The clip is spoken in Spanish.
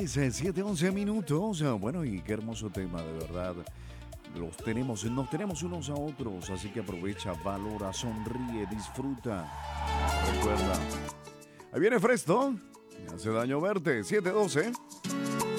7:11 minutos. Bueno, y qué hermoso tema, de verdad. Nos tenemos unos a otros, así que aprovecha, valora, sonríe, disfruta. Recuerda, ahí viene Fresno. Me hace daño verte. 7:12.